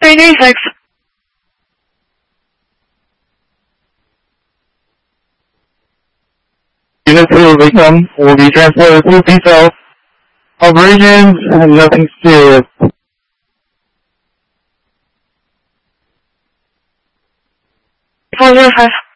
336. Unit 2 victim will be transported to detail. Operations and nothing serious. Four zero five.